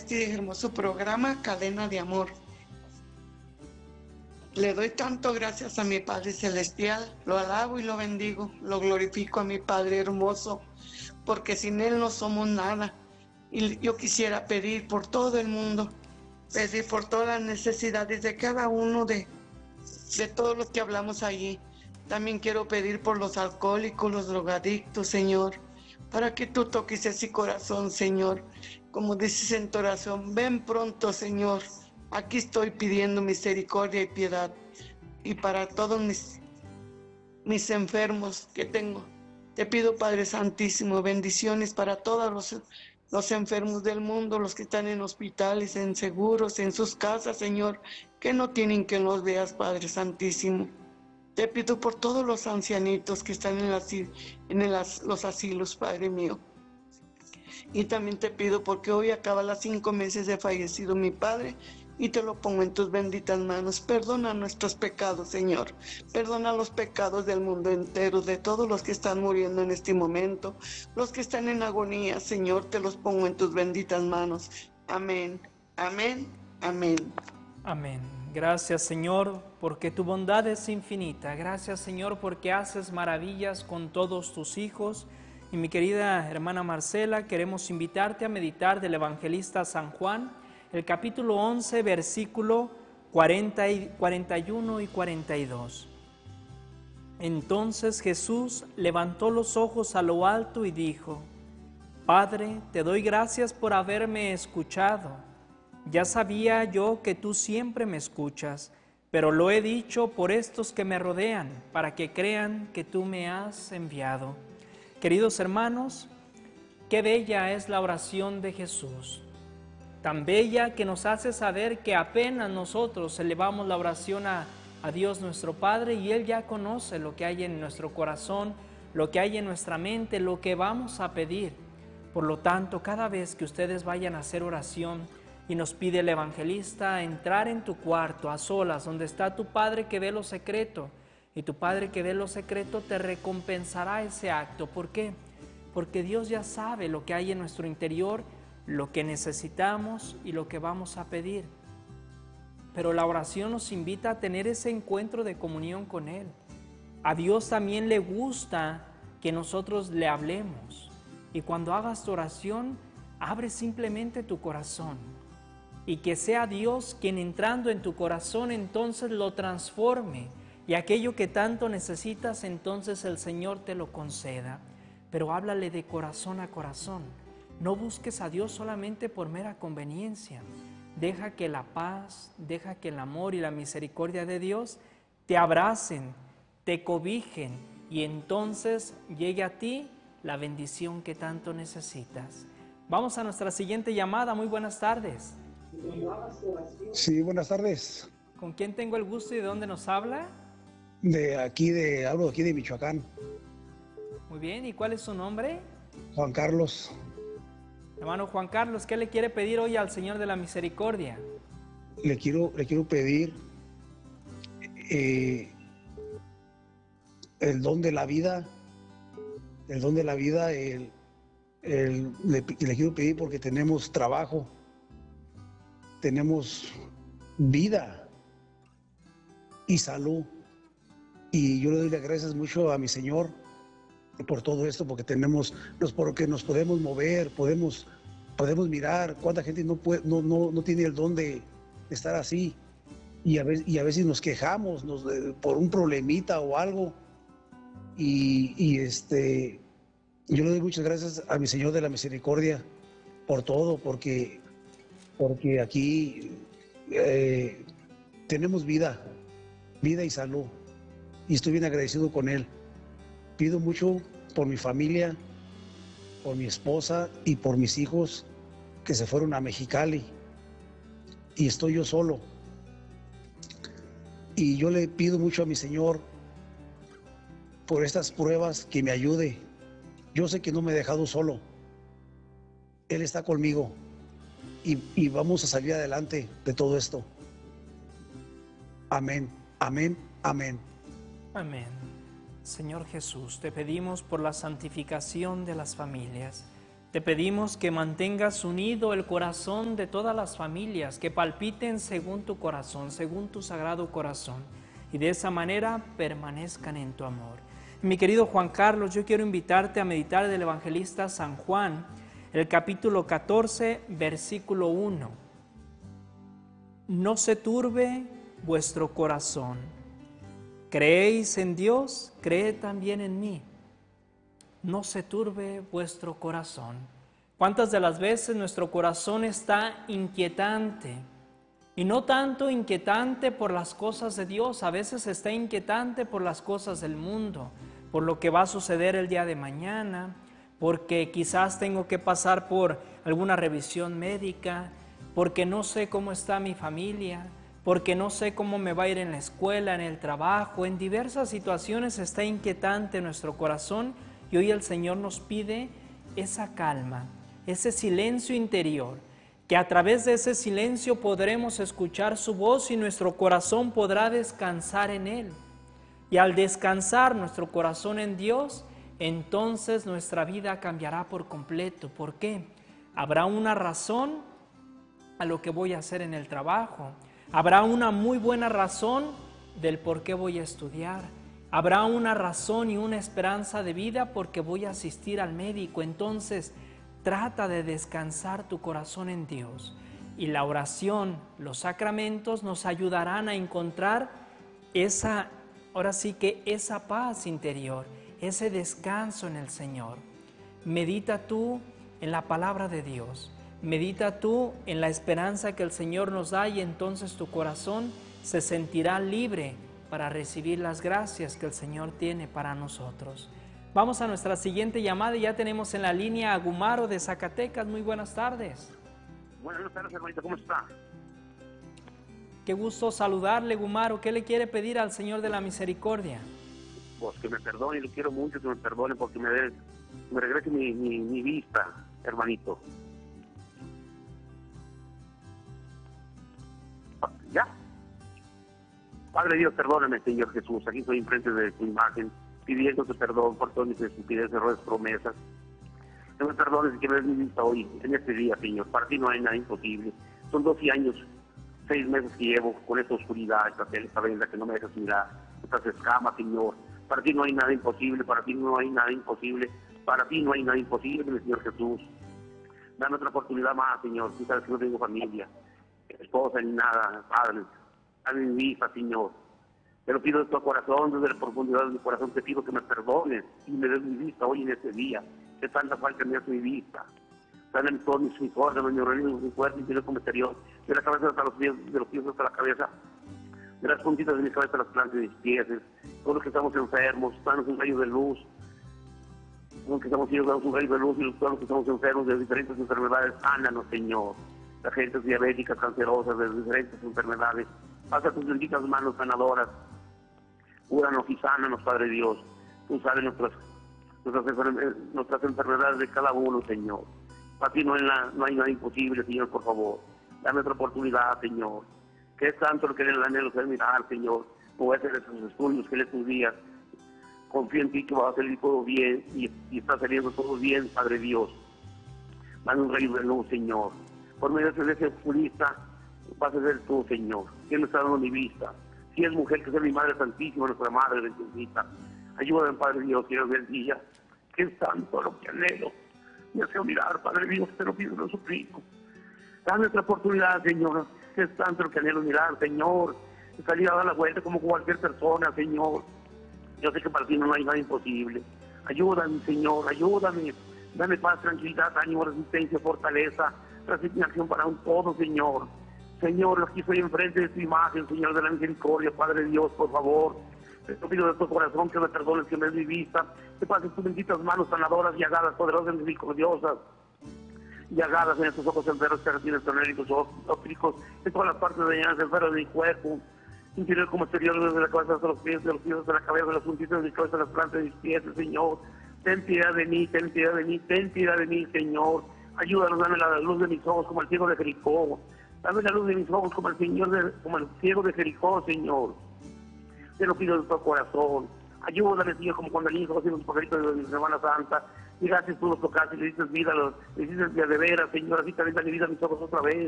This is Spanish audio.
este hermoso programa, Cadena de Amor. Le doy tanto gracias a mi Padre Celestial, lo alabo y lo bendigo, lo glorifico a mi Padre hermoso, porque sin Él no somos nada. Y yo quisiera pedir por todo el mundo, pedir por todas las necesidades de cada uno de todos los que hablamos allí. También quiero pedir por los alcohólicos, los drogadictos, Señor, para que tú toques ese corazón, Señor. Como dices en tu oración, ven pronto, Señor. Aquí estoy pidiendo misericordia y piedad. Y para todos mis enfermos que tengo, te pido, Padre Santísimo, bendiciones para todos los enfermos del mundo, los que están en hospitales, en seguros, en sus casas, Señor, que no tienen que los veas, Padre Santísimo. Te pido por todos los ancianitos que están en los asilos, Padre mío. Y también te pido porque hoy acaba las 5 meses de fallecido mi padre y te lo pongo en tus benditas manos. Perdona nuestros pecados, Señor. Perdona los pecados del mundo entero, de todos los que están muriendo en este momento, los que están en agonía, Señor, te los pongo en tus benditas manos. Amén, amén, amén. Amén. Gracias, Señor, porque tu bondad es infinita. Gracias, Señor, porque haces maravillas con todos tus hijos. Y mi querida hermana Marcela, queremos invitarte a meditar del evangelista San Juan, el capítulo 11, versículo 41 y 42. Entonces Jesús levantó los ojos a lo alto y dijo: Padre, te doy gracias por haberme escuchado. Ya sabía yo que tú siempre me escuchas, pero lo he dicho por estos que me rodean, para que crean que tú me has enviado. Queridos hermanos, qué bella es la oración de Jesús, tan bella que nos hace saber que apenas nosotros elevamos la oración a Dios nuestro Padre y Él ya conoce lo que hay en nuestro corazón, lo que hay en nuestra mente, lo que vamos a pedir. Por lo tanto, cada vez que ustedes vayan a hacer oración y nos pide el evangelista entrar en tu cuarto a solas, donde está tu Padre que ve lo secreto, y tu Padre que ve lo secreto te recompensará ese acto. ¿Por qué? Porque Dios ya sabe lo que hay en nuestro interior, lo que necesitamos y lo que vamos a pedir. Pero la oración nos invita a tener ese encuentro de comunión con Él. A Dios también le gusta que nosotros le hablemos. Y cuando hagas tu oración, abre simplemente tu corazón. Y que sea Dios quien entrando en tu corazón entonces lo transforme. Y aquello que tanto necesitas, entonces el Señor te lo conceda. Pero háblale de corazón a corazón. No busques a Dios solamente por mera conveniencia. Deja que la paz, deja que el amor y la misericordia de Dios te abracen, te cobijen y entonces llegue a ti la bendición que tanto necesitas. Vamos a nuestra siguiente llamada. Muy buenas tardes. Sí, buenas tardes. ¿Con quién tengo el gusto y de dónde nos habla? Hablo aquí de Michoacán. Muy bien, ¿y cuál es su nombre? Juan Carlos. Hermano Juan Carlos, ¿qué le quiere pedir hoy al Señor de la Misericordia? Le quiero pedir el don de la vida, le quiero pedir porque tenemos trabajo, tenemos vida y salud. Y yo le doy las gracias mucho a mi Señor por todo esto, porque porque nos podemos mover, podemos mirar cuánta gente no tiene el don de estar así. Y a veces nos quejamos por un problemita o algo. Yo le doy muchas gracias a mi Señor de la Misericordia por todo, porque aquí tenemos vida y salud. Y estoy bien agradecido con Él. Pido mucho por mi familia, por mi esposa y por mis hijos que se fueron a Mexicali. Y estoy yo solo. Y yo le pido mucho a mi Señor por estas pruebas que me ayude. Yo sé que no me he dejado solo. Él está conmigo. Y vamos a salir adelante de todo esto. Amén, amén, amén. Amén. Señor Jesús, te pedimos por la santificación de las familias. Te pedimos que mantengas unido el corazón de todas las familias, que palpiten según tu corazón, según tu sagrado corazón, y de esa manera permanezcan en tu amor. Mi querido Juan Carlos, yo quiero invitarte a meditar del evangelista San Juan, el capítulo 14, versículo 1. No se turbe vuestro corazón. ¿Creéis en Dios? Creed también en mí. No se turbe vuestro corazón. ¿Cuántas de las veces nuestro corazón está inquietante? Y no tanto inquietante por las cosas de Dios, a veces está inquietante por las cosas del mundo, por lo que va a suceder el día de mañana, porque quizás tengo que pasar por alguna revisión médica, porque no sé cómo está mi familia, porque no sé cómo me va a ir en la escuela, en el trabajo. En diversas situaciones está inquietante nuestro corazón. Y hoy el Señor nos pide esa calma, ese silencio interior, que a través de ese silencio podremos escuchar su voz y nuestro corazón podrá descansar en Él. Y al descansar nuestro corazón en Dios, entonces nuestra vida cambiará por completo. ¿Por qué? Habrá una razón a lo que voy a hacer en el trabajo. Habrá una muy buena razón del por qué voy a estudiar. Habrá una razón y una esperanza de vida porque voy a asistir al médico. Entonces, trata de descansar tu corazón en Dios. Y la oración, los sacramentos nos ayudarán a encontrar esa paz interior, ese descanso en el Señor. Medita tú en la palabra de Dios. Medita tú en la esperanza que el Señor nos da y entonces tu corazón se sentirá libre para recibir las gracias que el Señor tiene para nosotros. Vamos a nuestra siguiente llamada y ya tenemos en la línea a Gumaro de Zacatecas. Muy buenas tardes. Buenas tardes, hermanito, ¿cómo está? Qué gusto saludarle, Gumaro. ¿Qué le quiere pedir al Señor de la Misericordia? Pues que me perdone, lo quiero mucho, que me perdone porque me regrese mi vista, hermanito. ¿Ya? Padre Dios, perdóname, Señor Jesús, aquí estoy enfrente de tu imagen, pidiéndote perdón por todas mis estupideces, errores, promesas. Que me perdones y que me des mi vista hoy, en este día, Señor. Para ti no hay nada imposible. Son 12 años, 6 meses que llevo con esta oscuridad, esta venda que no me dejas mirar, estas escamas, Señor. Para ti no hay nada imposible, para ti no hay nada imposible, para ti no hay nada imposible, mi Señor Jesús. Dame otra oportunidad más, Señor. Tú sabes que no tengo familia, esposa ni nada, Padre. Dame mi vista, Señor. Te lo pido de tu corazón, desde la profundidad de mi corazón, te pido que me perdones y me des mi vista hoy en este día. Que tanta falta me hace mi vista. Dame todos mis órganos, mi organismo, mi cuerpo interior como exterior, de la cabeza hasta los pies, de los pies hasta la cabeza, de las puntitas de mi cabeza a las plantas de mis pies, todos los que estamos enfermos, danos un rayo de luz, todos los que estamos ciegos, danos un rayo de luz, y todos los que estamos enfermos de diferentes enfermedades, sánanos, Señor. La gente diabética, cancerosa, de diferentes enfermedades, pasa tus benditas manos sanadoras, cúranos y sánanos, Padre Dios. Tú sabes nuestras enfermedades de cada uno, Señor. Para ti no hay nada imposible, Señor, por favor. Dame otra oportunidad, Señor. Que es tanto lo que en el anhelo de mirar, Señor. Voy a hacer esos estudios que en estos días. Confío en ti que va a salir todo bien y está saliendo todo bien, Padre Dios. Dame un rayo de luz, Señor. Por medio de ese oculista, vas a ser tú, Señor. ¿Quién me está dando mi vista? Si es mujer, que sea mi Madre Santísima, nuestra Madre bendita. Ayúdame, Padre Dios, Dios del día. Que es tanto lo que anhelo. Me hace mirar, Padre Dios, te lo pido, lo suplico. Dame otra oportunidad, Señor. Que es tanto lo que anhelo mirar, Señor. Salir a dar la vuelta como cualquier persona, Señor. Yo sé que para ti no hay nada imposible. Ayúdame, Señor, ayúdame. Dame paz, tranquilidad, ánimo, resistencia, fortaleza, resignación para un todo, Señor. Señor, aquí estoy enfrente de tu imagen, Señor de la misericordia, Padre Dios, por favor. Te pido de tu corazón que me perdones, que me des mi vista, que pases tus benditas manos sanadoras, llagadas, poderosas, misericordiosas, llagadas en estos ojos enfermos, tercios, tonéricos, ópticos, en todas las partes dañadas, enfermas de mi cuerpo, interior como exterior, desde la cabeza hasta los pies, de los pies hasta la cabeza, de las puntitas de mi cabeza, las plantas de mis pies, Señor. Ten piedad de mí, ten piedad de mí, ten piedad de mí, Señor. Ayúdanos, dame la luz de mis ojos como el ciego de Jericó. Dame la luz de mis ojos como el ciego de Jericó, Señor. Te lo pido de todo corazón. Ayúdame, Señor, como cuando el niño estaba haciendo su pajarito de mi Semana Santa. Llegaste tú, los tocaste, le diste vida, le diste de veras, Señor, así también da mi vida a mis ojos otra vez.